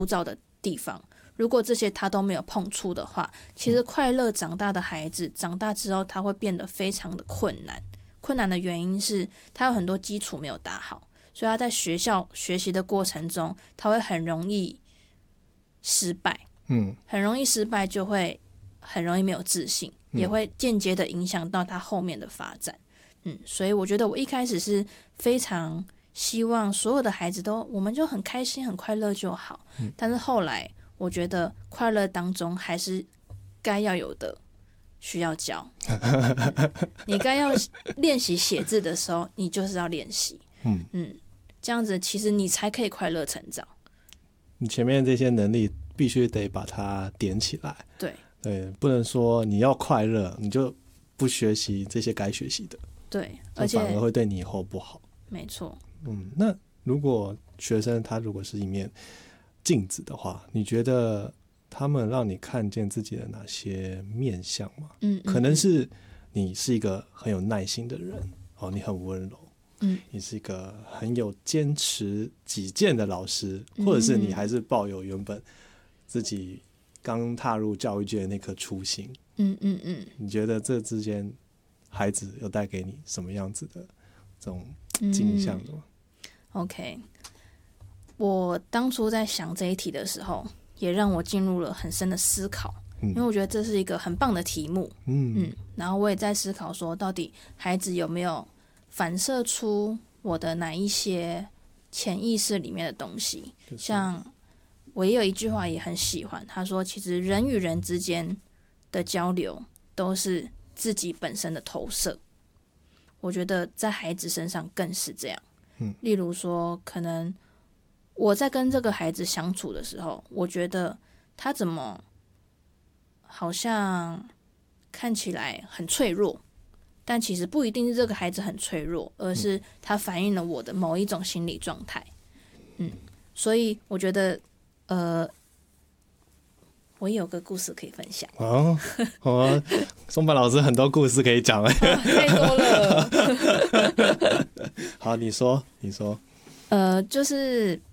枯燥的地方。如果这些他都没有碰触的话，其实快乐长大的孩子长大之后他会变得非常的困难。困难的原因是他有很多基础没有打好，所以他在学校学习的过程中他会很容易失败，很容易失败就会很容易没有自信，也会间接的影响到他后面的发展。所以我觉得我一开始是非常希望所有的孩子都我们就很开心很快乐就好，但是后来我觉得快乐当中还是该要有的需要教你该要练习写字的时候你就是要练习，这样子其实你才可以快乐成长。 你前面这些能力必须得把它点起来，对，不能说你要快乐你就不学习这些该学习的， 对，而且反而会对你以后不好。 没错。 那如果学生他如果是一面镜子的话，你觉得他们让你看见自己的哪些面向吗？可能是你是一个很有耐心的人，你很温柔，你是一个很有坚持己见的老师，或者是你还是抱有原本自己刚踏入教育界的那颗初心。你觉得这之间孩子有带给你什么样子的这种镜像的吗 ？OK， 我当初在想这一题的时候也让我进入了很深的思考，因为我觉得这是一个很棒的题目。然后我也在思考说到底孩子有没有反射出我的哪一些潜意识里面的东西。像我也有一句话也很喜欢，他说其实人与人之间的交流都是自己本身的投射。我觉得在孩子身上更是这样。例如说可能我在跟这个孩子相处的时候，我觉得他怎么好像看起来很脆弱，但其实不一定是这个孩子很脆弱，而是他反映了我的某一种心理状态。所以我觉得我也有个故事可以分享。 松柏老师很多故事可以讲太多了好，你说就是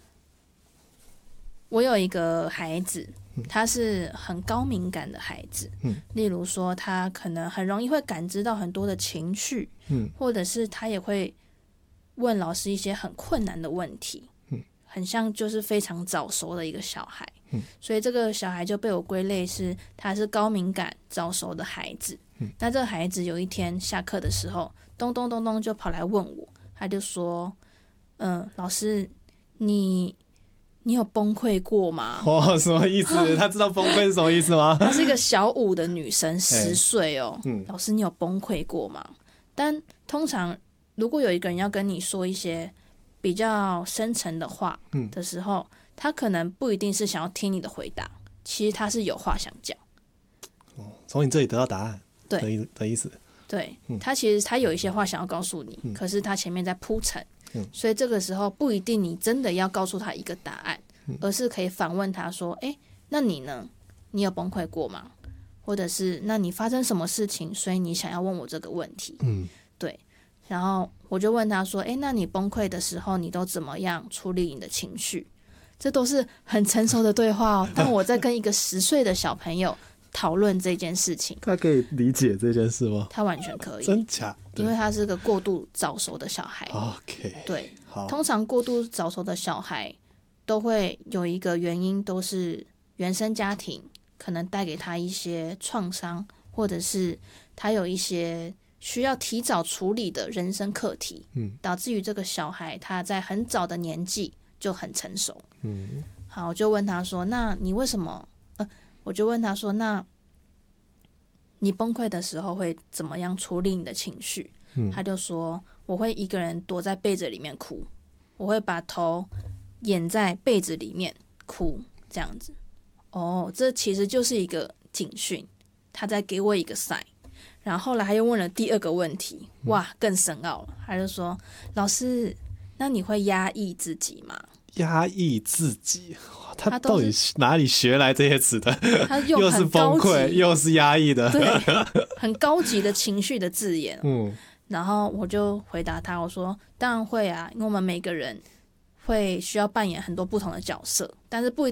我有一个孩子，他是很高敏感的孩子，例如说他可能很容易会感知到很多的情绪，或者是他也会问老师一些很困难的问题，很像就是非常早熟的一个小孩，所以这个小孩就被我归类是他是高敏感早熟的孩子。那这个孩子有一天下课的时候咚咚咚咚就跑来问我，他就说老师你有崩溃过吗？ 什么意思？他知道崩溃是什么意思吗？ 她是一个小5的女生，10岁哦。老师你有崩溃过吗？但通常如果有一个人要跟你说一些比较深层的话的时候，他可能不一定是想要听你的回答，其实他是有话想讲。 从你这里得到答案的意思。 对，他其实他有一些话想要告诉你，可是他前面在铺陈，所以这个时候不一定你真的要告诉他一个答案，而是可以反问他说那你呢？你有崩溃过吗？或者是那你发生什么事情所以你想要问我这个问题？对，然后我就问他说那你崩溃的时候你都怎么样处理你的情绪？这都是很成熟的对话哦。当我在跟一个10岁的小朋友讨论这件事情， 他可以理解这件事吗？ 他完全可以。 真假？ 因为他是个过度早熟的小孩。 OK， 对， 好。 通常过度早熟的小孩都会有一个原因，都是原生家庭可能带给他一些创伤，或者是他有一些需要提早处理的人生课题，导致于这个小孩他在很早的年纪就很成熟。好，我就问他说那你为什么我就问他说那你崩溃的时候会怎么样处理你的情绪？他就说我会一个人躲在被子里面哭，我会把头掩在被子里面哭，这样子。这其实就是一个警讯，他在给我一个 sign。 然后后来他又问了第2个问题，哇，更深奥了。他就说老师那你会压抑自己吗？ 压抑自己？他到底哪里学来这些词的？ 他用又是崩溃又是压抑的， 对，很高级的情绪的字眼。然后我就回答他，我说当然会啊，因为我们每个人会需要扮演很多不同的角色，但是不一定